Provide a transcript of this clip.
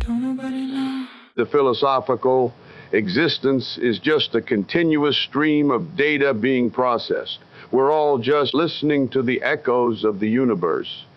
Don't nobody know. The philosophical existence is just a continuous stream of data being processed. We're all just listening to the echoes of the universe.